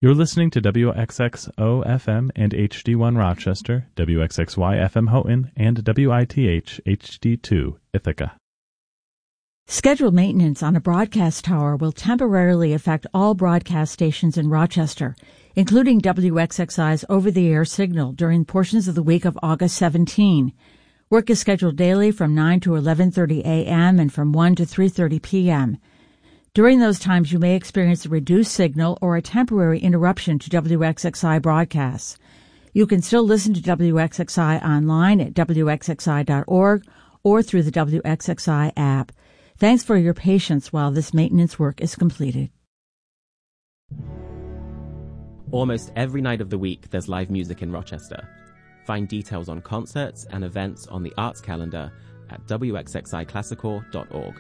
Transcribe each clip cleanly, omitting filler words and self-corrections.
You're listening to WXXO FM and HD1 Rochester, WXXY FM Houghton, and WITH HD2 Ithaca. Scheduled maintenance on a broadcast tower will temporarily affect all broadcast stations in Rochester, including WXXI's over-the-air signal during portions of the week of August 17. Work is scheduled daily from 9 to 11:30 a.m. and from 1 to 3:30 p.m. During those times, you may experience a reduced signal or a temporary interruption to WXXI broadcasts. You can still listen to WXXI online at WXXI.org or through the WXXI app. Thanks for your patience while this maintenance work is completed. Almost every night of the week, there's live music in Rochester. Find details on concerts and events on the arts calendar at WXXIClassical.org.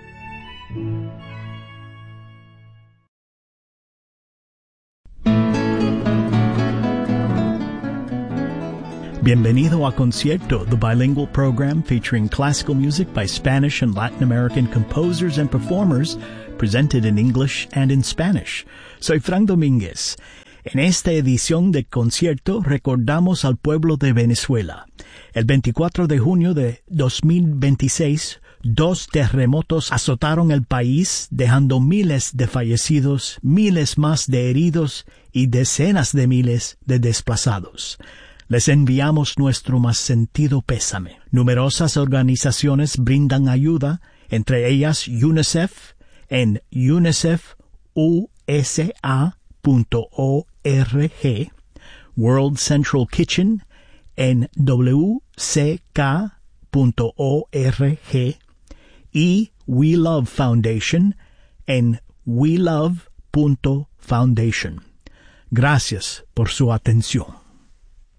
Bienvenido a Concierto, the bilingual program featuring classical music by Spanish and Latin American composers and performers, presented in English and in Spanish. Soy Frank Domínguez. En esta edición de Concierto recordamos al pueblo de Venezuela. El 24 de junio de 2026, 2 terremotos azotaron el país, dejando miles de fallecidos, miles más de heridos y decenas de miles de desplazados. Les enviamos nuestro más sentido pésame. Numerosas organizaciones brindan ayuda, entre ellas UNICEF, en unicefusa.org, World Central Kitchen, en wck.org, y We Love Foundation, en welove.foundation. Gracias por su atención.